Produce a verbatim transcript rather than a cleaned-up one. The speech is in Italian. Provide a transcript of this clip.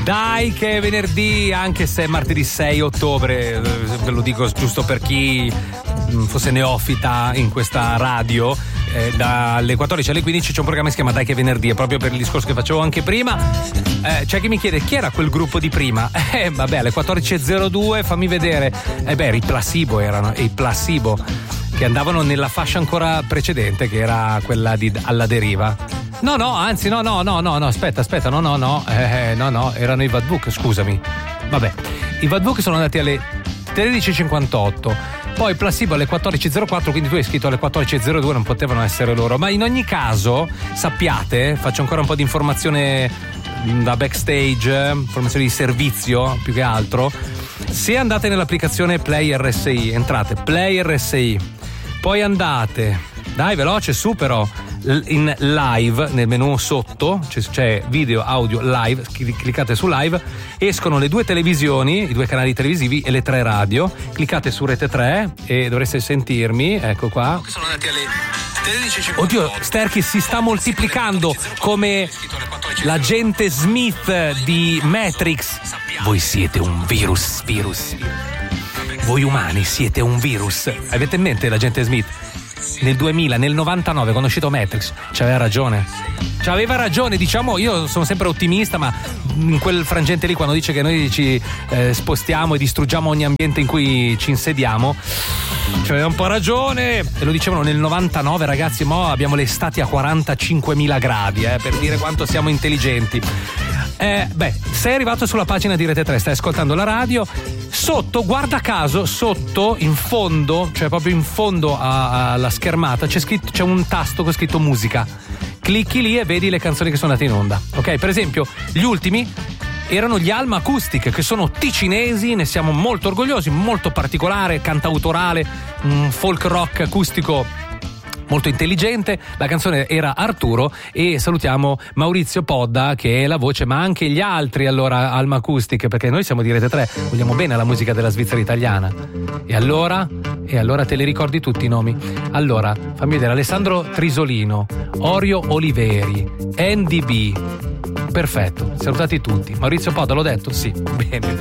Dai che è venerdì, anche se è martedì sei ottobre, ve lo dico giusto per chi fosse neofita in questa radio. Eh, dalle quattordici alle quindici c'è un programma che si chiama Dai che è venerdì, è proprio per il discorso che facevo anche prima. Eh, c'è chi mi chiede chi era quel gruppo di prima. Eh vabbè, alle quattordici e zero due fammi vedere. Eh beh, i Placebo erano, i Placebo, che andavano nella fascia ancora precedente, che era quella di Alla Deriva. No, no, anzi, no, no, no, no, no, aspetta, aspetta, no, no, no, eh, no, no, erano i Vadbook, scusami. Vabbè, i Vadbook sono andati alle tredici e cinquantotto. Poi Placebo alle quattordici e zero quattro, quindi tu hai scritto alle quattordici e zero due, non potevano essere loro. Ma in ogni caso, sappiate, faccio ancora un po' di informazione da backstage, informazione di servizio più che altro. Se andate nell'applicazione Play R S I, entrate Play R S I, poi andate, dai veloce, supero, in live nel menu sotto c'è video, audio, live, cliccate su live, escono le due televisioni, i due canali televisivi e le tre radio, cliccate su Rete tre e dovreste sentirmi, ecco qua. Sono andati alle tredici e cinquantotto. Oddio, Sterchi si sta moltiplicando come l'agente Smith di Matrix. Voi siete un virus, virus. Voi umani siete un virus. Avete in mente l'agente Smith? Nel duemila, nel novantanove, quando è uscito Matrix, c'aveva ragione. C'aveva ragione, diciamo, io sono sempre ottimista, ma in quel frangente lì, quando dice che noi ci eh, spostiamo e distruggiamo ogni ambiente in cui ci insediamo, c'aveva un po' ragione. E lo dicevano nel novantanove, ragazzi, mo abbiamo le estati a quarantacinquemila gradi, eh, per dire quanto siamo intelligenti. Eh, beh, sei arrivato sulla pagina di Rete tre, stai ascoltando la radio. Sotto, guarda caso, sotto, in fondo, cioè proprio in fondo alla schermata, c'è scritto, c'è un tasto con scritto musica. Clicchi lì e vedi le canzoni che sono andate in onda. Ok, per esempio, gli ultimi erano gli Alma Acoustic, che sono ticinesi, ne siamo molto orgogliosi, molto particolare, cantautorale, un folk rock acustico molto intelligente. La canzone era Arturo e salutiamo Maurizio Podda, che è la voce, ma anche gli altri, allora, Alma Acoustic, perché noi siamo di Rete tre, vogliamo bene la musica della Svizzera italiana. E allora? E allora te li ricordi tutti i nomi? Allora, fammi vedere, Alessandro Trisolino, Orio Oliveri, N D B. Perfetto, salutati tutti. Maurizio Podda, l'ho detto? Sì, bene.